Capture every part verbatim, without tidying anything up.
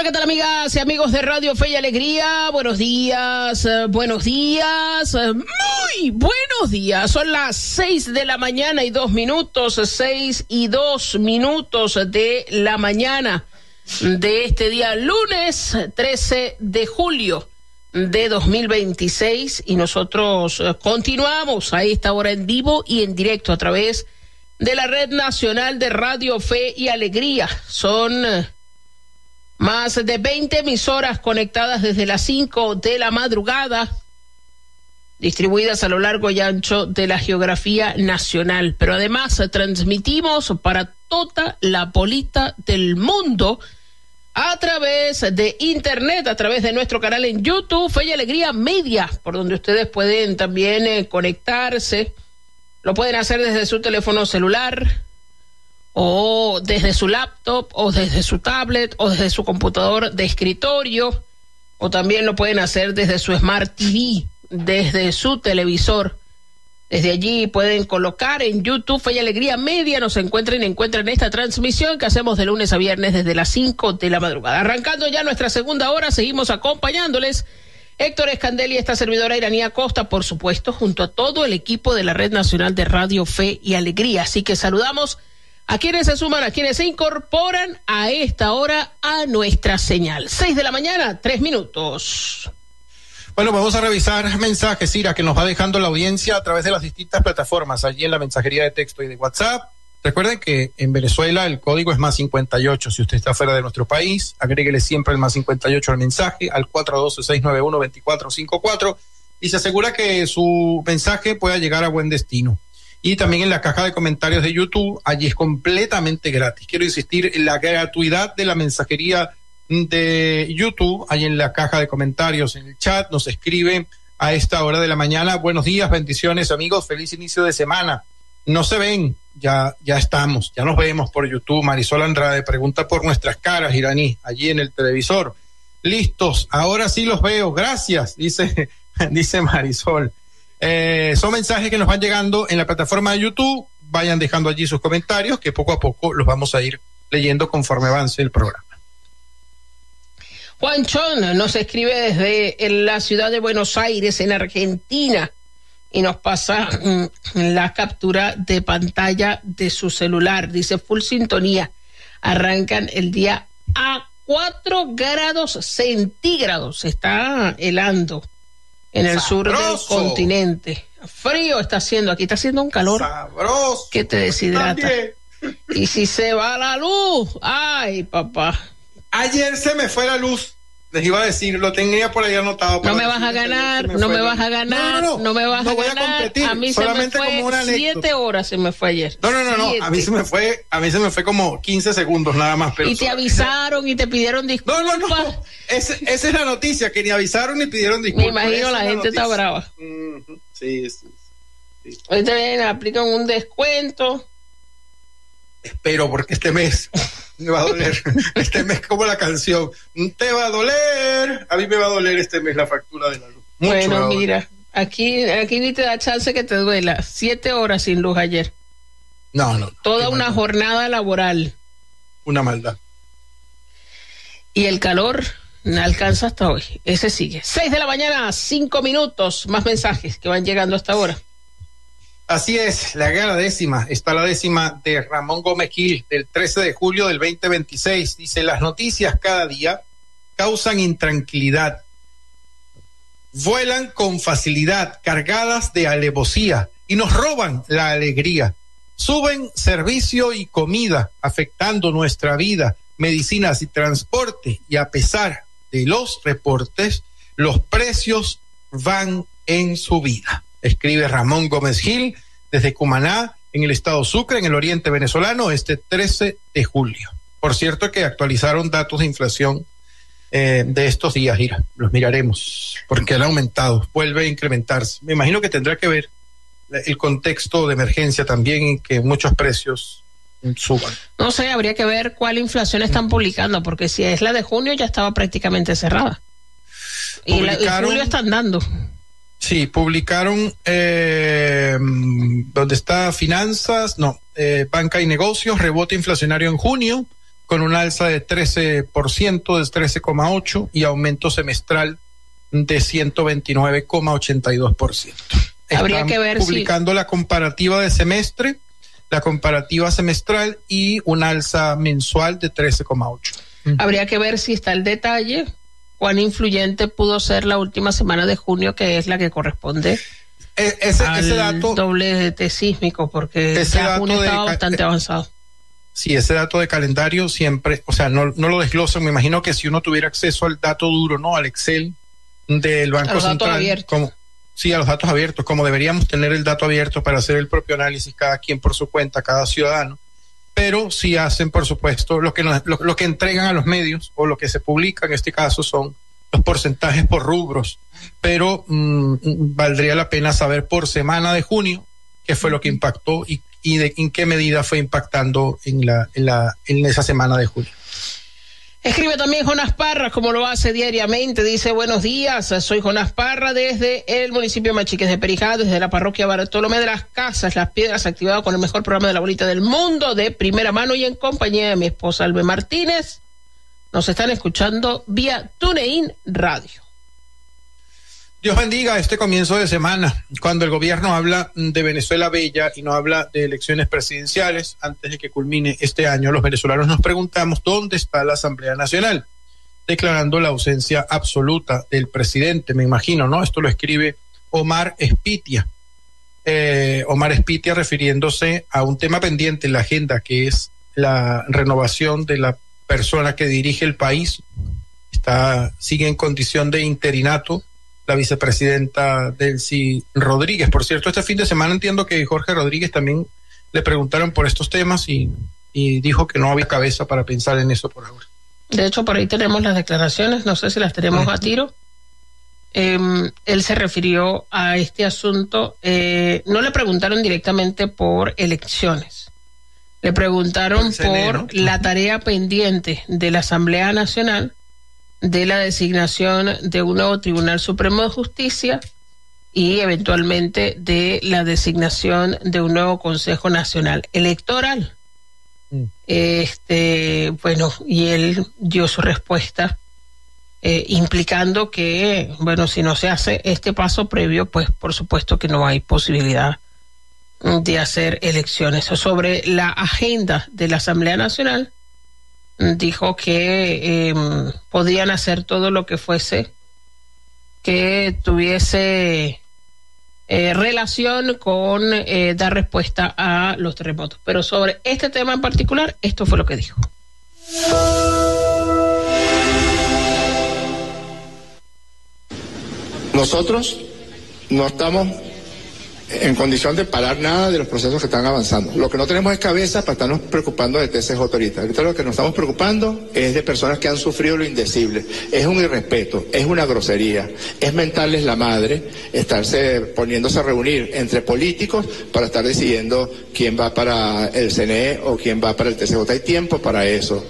Hola, ¿qué tal, amigas y amigos de Radio Fe y Alegría? Buenos días, eh, buenos días, eh, muy buenos días. Son las seis de la mañana y dos minutos, seis y dos minutos de la mañana de este día, lunes trece de julio de dos mil veintiséis. Y nosotros eh, continuamos a esta hora en vivo y en directo a través de la Red Nacional de Radio Fe y Alegría. Son Eh, más de veinte emisoras conectadas desde las cinco de la madrugada, distribuidas a lo largo y ancho de la geografía nacional. Pero además transmitimos para toda la bolita del mundo a través de internet, a través de nuestro canal en YouTube, Fe y Alegría Media, por donde ustedes pueden también eh, conectarse. Lo pueden hacer desde su teléfono celular, o desde su laptop, o desde su tablet, o desde su computador de escritorio, o también lo pueden hacer desde su Smart T V, desde su televisor. Desde allí pueden colocar en YouTube Fe y Alegría Media, nos encuentren y encuentran esta transmisión que hacemos de lunes a viernes desde las cinco de la madrugada. Arrancando ya nuestra segunda hora, seguimos acompañándoles Héctor Escandel y esta servidora Iranía Costa, por supuesto, junto a todo el equipo de la Red Nacional de Radio Fe y Alegría. Así que saludamos a quienes se suman, a quienes se incorporan a esta hora a nuestra señal. Seis de la mañana, tres minutos. Bueno, vamos a revisar mensajes, Ira, que nos va dejando la audiencia a través de las distintas plataformas, allí en la mensajería de texto y de WhatsApp. Recuerden que en Venezuela el código es más cincuenta y ocho. Si usted está fuera de nuestro país, agréguele siempre el más cincuenta y ocho al mensaje, al cuatro uno dos, seis nueve uno, dos cuatro cinco cuatro, y se asegura que su mensaje pueda llegar a buen destino. Y también en la caja de comentarios de YouTube, allí es completamente gratis. Quiero insistir en la gratuidad de la mensajería de YouTube, allí en la caja de comentarios, en el chat, nos escribe a esta hora de la mañana: buenos días, bendiciones, amigos, feliz inicio de semana. No se ven, ya, ya estamos, ya nos vemos por YouTube. Marisol Andrade pregunta por nuestras caras, Iraní, allí en el televisor. Listos, ahora sí los veo, gracias, dice, dice Marisol. Eh, son mensajes que nos van llegando en la plataforma de YouTube. Vayan dejando allí sus comentarios, que poco a poco los vamos a ir leyendo conforme avance el programa. Juan Chon nos escribe desde la ciudad de Buenos Aires, en Argentina, y nos pasa mm, la captura de pantalla de su celular. Dice: full sintonía, arrancan el día a cuatro grados centígrados, está helando en el Sabroso. Sur del continente. Frío está haciendo, aquí está haciendo un calor Sabroso. Que te deshidrata. También. Y si se va la luz, ay, papá. Ayer se me fue la luz, les iba a decir, lo tenía por ahí anotado. No me vas a ganar, no me vas a ganar, no, no, no, no me vas a ganar. A, competir, a mí se me fue siete horas, se me fue ayer. No, no, no, no, a mí se me fue, a mí se me fue como quince segundos nada más. Pero y te avisaron y te pidieron disculpas. No, no, no, esa, esa es la noticia, que ni avisaron ni pidieron disculpas. Me imagino la gente noticia. Está brava. Mm-hmm. Sí, sí, sí. Hoy te vienen, aplican un descuento. Espero, porque este mes me va a doler. Este mes, como la canción, te va a doler. A mí me va a doler este mes la factura de la luz. Mucho. Bueno, mira, aquí, aquí ni te da chance que te duela. Siete horas sin luz ayer. No, no. Toda una maldad. Jornada laboral. Una maldad. Y el calor alcanza hasta hoy. Ese sigue. Seis de la mañana, cinco minutos. Más mensajes que van llegando hasta ahora. Así es, la gana décima, está la décima de Ramón Gómez Gil, del trece de julio del veinte veintiséis. Dice: las noticias cada día causan intranquilidad, vuelan con facilidad, cargadas de alevosía, y nos roban la alegría. Suben servicio y comida, afectando nuestra vida, medicinas y transporte, y a pesar de los reportes, los precios van en subida. Escribe Ramón Gómez Gil desde Cumaná, en el estado Sucre, en el oriente venezolano, este trece de julio. Por cierto que actualizaron datos de inflación eh, de estos días, Ira, los miraremos, porque han aumentado, vuelve a incrementarse. Me imagino que tendrá que ver el contexto de emergencia también, en que muchos precios suban. No sé, habría que ver cuál inflación están publicando, porque si es la de junio ya estaba prácticamente cerrada. Y la de julio están dando. Sí, publicaron eh, donde está finanzas, no, eh, banca y negocios, rebote inflacionario en junio, con una alza de trece por ciento, de trece coma ocho por ciento, y aumento semestral de ciento veintinueve coma ochenta y dos por ciento. Habría Están que ver publicando si... la comparativa de semestre, la comparativa semestral y una alza mensual de trece coma ocho por ciento. Habría que ver si está el detalle, cuán influyente pudo ser la última semana de junio, que es la que corresponde e ese, al ese dato, doblete sísmico, porque ese ya junio dato estaba de, bastante avanzado. Sí, ese dato de calendario siempre, o sea, no, no lo desglosan. Me imagino que si uno tuviera acceso al dato duro, ¿no? Al Excel del Banco Central, como, sí, a los datos abiertos, como deberíamos tener el dato abierto para hacer el propio análisis, cada quien por su cuenta, cada ciudadano. Pero sí hacen, por supuesto, lo que, nos, lo, lo que entregan a los medios, o lo que se publica en este caso son los porcentajes por rubros. Pero mmm, valdría la pena saber por semana de junio qué fue lo que impactó y, y de en qué medida fue impactando en, la, en, la, en esa semana de junio. Escribe también Jonás Parra, como lo hace diariamente. Dice: buenos días, soy Jonás Parra desde el municipio de Machiques de Perijá, desde la parroquia Bartolomé de las Casas, Las Piedras, activado con el mejor programa de la bolita del mundo, de primera mano, y en compañía de mi esposa Albe Martínez. Nos están escuchando vía TuneIn Radio. Dios bendiga este comienzo de semana, cuando el gobierno habla de Venezuela bella y no habla de elecciones presidenciales. Antes de que culmine este año, los venezolanos nos preguntamos dónde está la Asamblea Nacional, declarando la ausencia absoluta del presidente, me imagino, ¿no? Esto lo escribe Omar Espitia. Eh, Omar Espitia refiriéndose a un tema pendiente en la agenda, que es la renovación de la persona que dirige el país. Está, sigue en condición de interinato la vicepresidenta Delcy Rodríguez. Por cierto, este fin de semana entiendo que Jorge Rodríguez también le preguntaron por estos temas y, y dijo que no había cabeza para pensar en eso por ahora. De hecho, por ahí tenemos las declaraciones, no sé si las tenemos a tiro. Eh, él se refirió a este asunto, eh, no le preguntaron directamente por elecciones, le preguntaron por, por ¿no? la tarea pendiente de la Asamblea Nacional, de la designación de un nuevo Tribunal Supremo de Justicia y eventualmente de la designación de un nuevo Consejo Nacional Electoral. Mm. Este, bueno, y él dio su respuesta eh, implicando que, bueno, si no se hace este paso previo, pues por supuesto que no hay posibilidad de hacer elecciones. Sobre la agenda de la Asamblea Nacional, dijo que eh, podían hacer todo lo que fuese que tuviese eh, relación con eh, dar respuesta a los terremotos. Pero sobre este tema en particular, esto fue lo que dijo. Nosotros no estamos en condición de parar nada de los procesos que están avanzando. Lo que no tenemos es cabeza para estarnos preocupando de T C J ahorita. Ahorita lo que nos estamos preocupando es de personas que han sufrido lo indecible. Es un irrespeto, es una grosería, es mentarles la madre, estarse poniéndose a reunir entre políticos para estar decidiendo quién va para el C N E o quién va para el T C J. Hay tiempo para eso.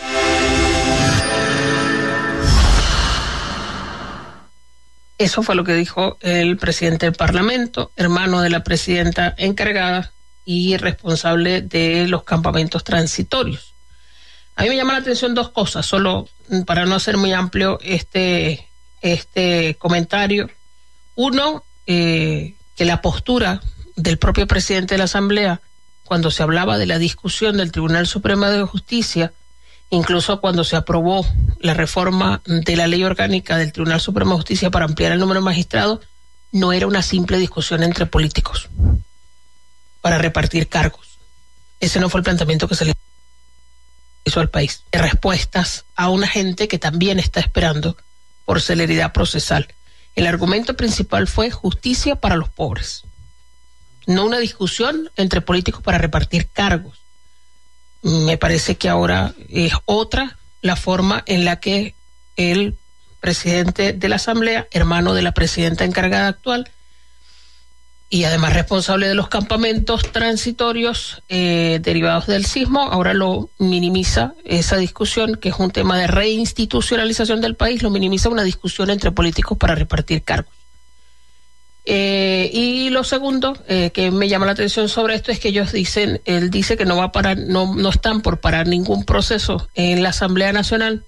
Eso fue lo que dijo el presidente del Parlamento, hermano de la presidenta encargada y responsable de los campamentos transitorios. A mí me llama la atención dos cosas, solo para no hacer muy amplio este, este comentario. Uno, eh, que la postura del propio presidente de la Asamblea, cuando se hablaba de la discusión del Tribunal Supremo de Justicia, incluso cuando se aprobó la reforma de la ley orgánica del Tribunal Supremo de Justicia para ampliar el número de magistrados, no era una simple discusión entre políticos para repartir cargos. Ese no fue el planteamiento que se le hizo al país. De respuestas a una gente que también está esperando por celeridad procesal. El argumento principal fue justicia para los pobres, no una discusión entre políticos para repartir cargos. Me parece que ahora es otra la forma en la que el presidente de la Asamblea, hermano de la presidenta encargada actual y además responsable de los campamentos transitorios eh, derivados del sismo, ahora lo minimiza esa discusión, que es un tema de reinstitucionalización del país, lo minimiza una discusión entre políticos para repartir cargos. Eh, y lo segundo eh, que me llama la atención sobre esto es que ellos dicen, él dice que no va a parar, no, no están por parar ningún proceso en la Asamblea Nacional.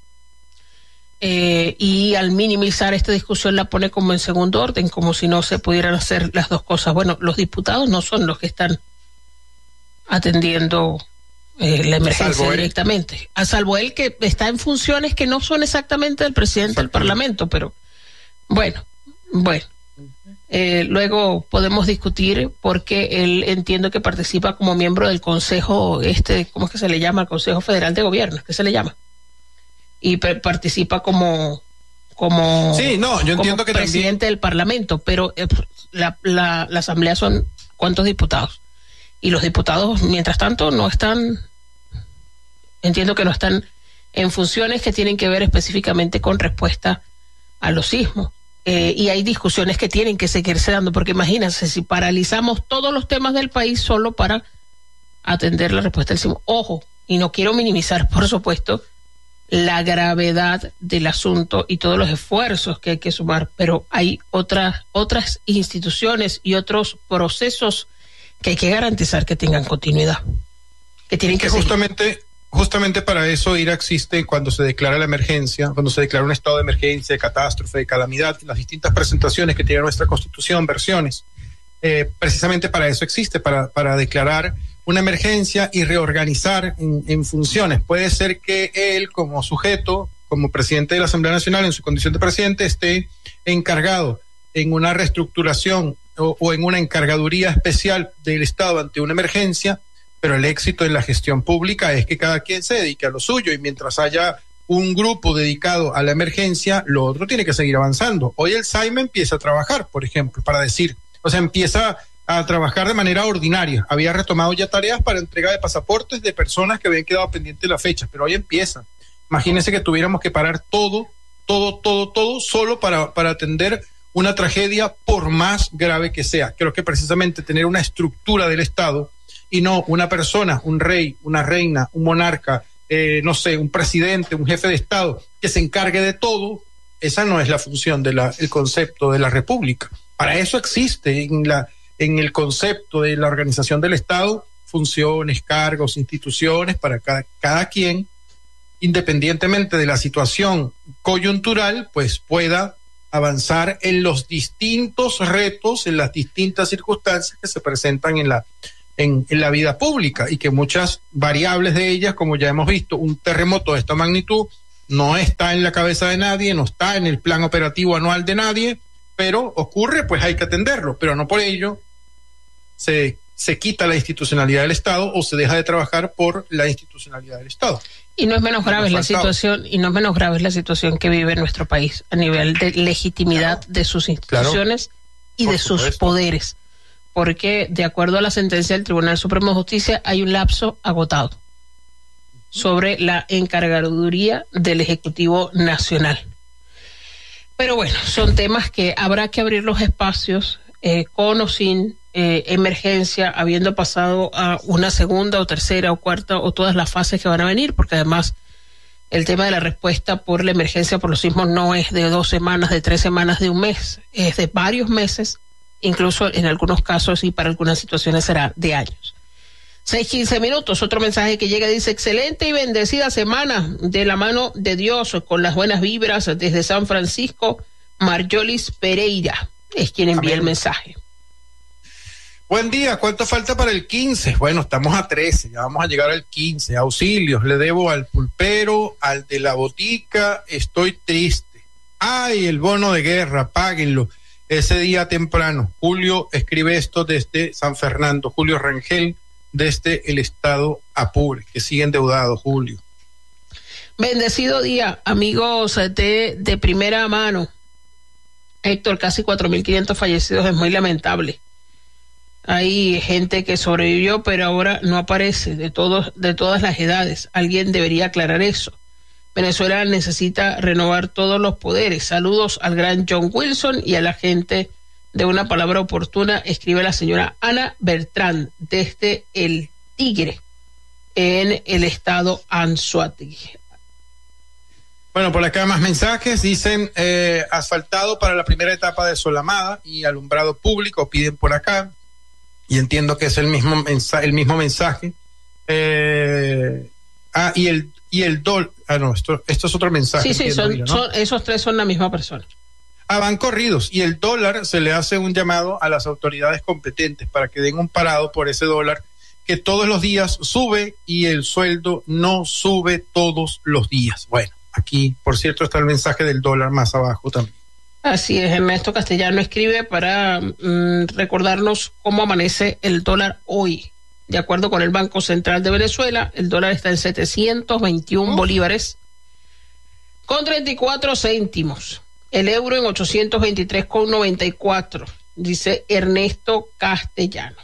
Eh, y al minimizar esta discusión la pone como en segundo orden, como si no se pudieran hacer las dos cosas. Bueno, los diputados no son los que están atendiendo eh, la emergencia salvo directamente, él. A salvo él, que está en funciones que no son exactamente del presidente del Parlamento, pero bueno, bueno. Eh, luego podemos discutir porque él entiendo que participa como miembro del Consejo, este, ¿cómo es que se le llama? El Consejo Federal de Gobierno, ¿qué se le llama? Y pre- participa como como, sí, no, yo entiendo como que presidente también... del Parlamento, pero eh, la, la, la Asamblea son ¿cuántos diputados? Y los diputados, mientras tanto, no están, entiendo que no están en funciones que tienen que ver específicamente con respuesta a los sismos. Eh, y hay discusiones que tienen que seguirse dando, porque imagínense, si paralizamos todos los temas del país solo para atender la respuesta del sismo. Ojo, y no quiero minimizar, por supuesto, la gravedad del asunto y todos los esfuerzos que hay que sumar, pero hay otras, otras instituciones y otros procesos que hay que garantizar que tengan continuidad, que tienen que, que justamente justamente para eso I R A existe cuando se declara la emergencia, cuando se declara un estado de emergencia, de catástrofe, de calamidad, las distintas presentaciones que tiene nuestra Constitución, versiones, eh, precisamente para eso existe, para, para declarar una emergencia y reorganizar en, en funciones. Puede ser que él, como sujeto, como presidente de la Asamblea Nacional, en su condición de presidente, esté encargado en una reestructuración o, o en una encargaduría especial del Estado ante una emergencia, pero el éxito en la gestión pública es que cada quien se dedique a lo suyo, y mientras haya un grupo dedicado a la emergencia, lo otro tiene que seguir avanzando. Hoy el S A I M empieza a trabajar, por ejemplo, para decir, o sea, empieza a trabajar de manera ordinaria. Había retomado ya tareas para entrega de pasaportes de personas que habían quedado pendientes de la fecha, pero hoy empieza. Imagínense que tuviéramos que parar todo, todo, todo, todo, solo para, para atender una tragedia, por más grave que sea. Creo que precisamente tener una estructura del Estado y no una persona, un rey, una reina, un monarca, eh, no sé, un presidente, un jefe de Estado que se encargue de todo, esa no es la función del concepto de la República. Para eso existe en la en el concepto de la organización del Estado funciones, cargos, instituciones para cada, cada quien, independientemente de la situación coyuntural, pues pueda avanzar en los distintos retos, en las distintas circunstancias que se presentan en la En, en la vida pública, y que muchas variables de ellas, como ya hemos visto, un terremoto de esta magnitud no está en la cabeza de nadie, no está en el plan operativo anual de nadie, pero ocurre, pues hay que atenderlo, pero no por ello se, se quita la institucionalidad del Estado o se deja de trabajar por la institucionalidad del Estado. Y no es menos grave la situación, y no es menos grave la situación que vive nuestro país a nivel de legitimidad claro. de sus instituciones claro. y por de supuesto. sus poderes. Porque de acuerdo a la sentencia del Tribunal Supremo de Justicia hay un lapso agotado sobre la encargaduría del Ejecutivo Nacional. Pero bueno, son temas que habrá que abrir los espacios eh, con o sin eh, emergencia, habiendo pasado a una segunda o tercera o cuarta o todas las fases que van a venir, porque además el tema de la respuesta por la emergencia por los sismos no es de dos semanas, de tres semanas, de un mes, es de varios meses. Incluso en algunos casos y para algunas situaciones será de años. Seis, quince minutos, otro mensaje que llega, dice, excelente y bendecida semana de la mano de Dios, con las buenas vibras desde San Francisco. Marjolis Pereira es quien envía Amén. el mensaje. Buen día, ¿cuánto falta para el quince? Bueno, estamos a trece, ya vamos a llegar al quince. Auxilios, le debo al pulpero, al de la botica, estoy triste. Ay, el bono de guerra, páguenlo. Ese día temprano, Julio escribe esto desde San Fernando, Julio Rangel, desde el estado Apure, que sigue endeudado, Julio. Bendecido día, amigos de, de primera mano. Héctor, casi cuatro mil quinientos fallecidos, es muy lamentable. Hay gente que sobrevivió, pero ahora no aparece, de todos, de todas las edades. Alguien debería aclarar eso. Venezuela necesita renovar todos los poderes. Saludos al gran John Wilson y a la gente de Una Palabra Oportuna. Escribe la señora Ana Bertrán desde El Tigre, en el estado Anzoátegui. Bueno, por acá más mensajes. Dicen eh, asfaltado para la primera etapa de Solamada y alumbrado público, piden por acá. Y entiendo que es el mismo mensaje. El mismo mensaje. Eh, ah, y el y el dólar. Ah, no, esto, esto es otro mensaje. Sí, sí, son, mira, ¿no? son, esos tres son la misma persona. Ah, van corridos. Y el dólar, se le hace un llamado a las autoridades competentes para que den un parado por ese dólar que todos los días sube y el sueldo no sube todos los días. Bueno, aquí, por cierto, está el mensaje del dólar más abajo también. Así es, Ernesto Castellano escribe para mm, recordarnos cómo amanece el dólar hoy. De acuerdo con el Banco Central de Venezuela, el dólar está en setecientos veintiún oh. bolívares con treinta y cuatro céntimos. El euro en ochocientos veintitrés con noventa y cuatro, dice Ernesto Castellano.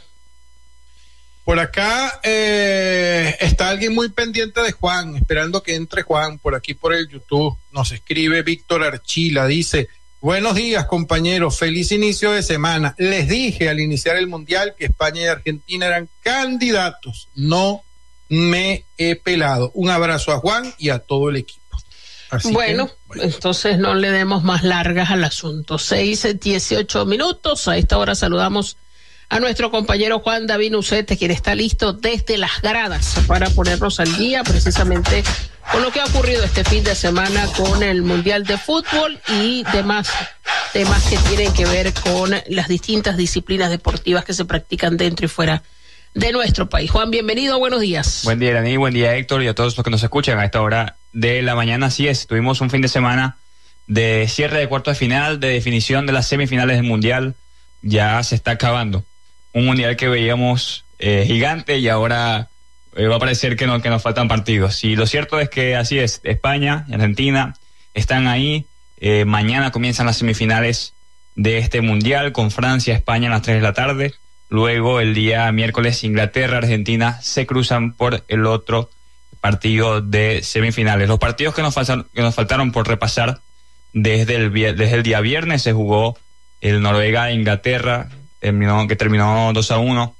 Por acá eh, está alguien muy pendiente de Juan, esperando que entre Juan por aquí por el YouTube. Nos escribe Víctor Archila, dice: buenos días, compañeros, feliz inicio de semana. Les dije al iniciar el Mundial que España y Argentina eran candidatos. No me he pelado. Un abrazo a Juan y a todo el equipo. Así bueno, que, bueno, entonces no le demos más largas al asunto. Seis, dieciocho minutos. A esta hora saludamos a nuestro compañero Juan David Ucete, quien está listo desde las gradas para ponernos al día precisamente con lo que ha ocurrido este fin de semana con el Mundial de Fútbol y demás temas que tienen que ver con las distintas disciplinas deportivas que se practican dentro y fuera de nuestro país. Juan, bienvenido, buenos días. Buen día, Dani, buen día, Héctor, y a todos los que nos escuchan a esta hora de la mañana. Así es, tuvimos un fin de semana de cierre de cuartos de final, de definición de las semifinales del Mundial. Ya se está acabando. Un Mundial que veíamos eh, gigante y ahora eh, va a parecer que, no, que nos faltan partidos. Y lo cierto es que así es, España y Argentina están ahí. Eh, mañana comienzan las semifinales de este Mundial con Francia, España a las tres de la tarde. Luego el día miércoles Inglaterra, Argentina se cruzan por el otro partido de semifinales. Los partidos que nos faltaron, que nos faltaron por repasar desde el, desde el día viernes se jugó el Noruega-Inglaterra, terminó, que terminó dos a uno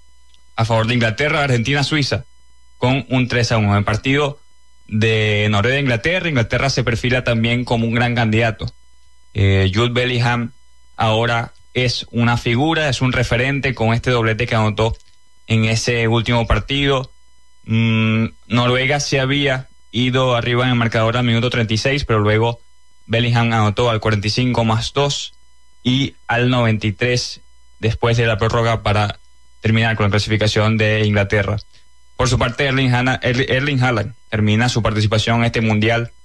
a favor de Inglaterra. Argentina-Suiza con un tres a uno. En partido de Noruega-Inglaterra, Inglaterra se perfila también como un gran candidato. Eh, Jude Bellingham ahora es una figura, es un referente con este doblete que anotó en ese último partido. Mm, Noruega se había ido arriba en el marcador al minuto treinta y seis, pero luego Bellingham anotó al cuarenta y cinco más dos y al noventa y tres después de la prórroga para terminar con la clasificación de Inglaterra. Por su parte, Erling Haaland, Erling Haaland termina su participación en este Mundial